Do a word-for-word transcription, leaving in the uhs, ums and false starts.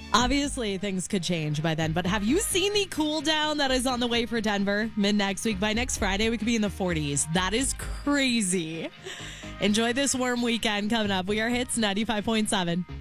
Obviously, things could change by then, but have you seen the cool down that is on the way for Denver mid next week? By next Friday, we could be in the forties. That is crazy. Enjoy this warm weekend coming up. We are Hits ninety-five point seven.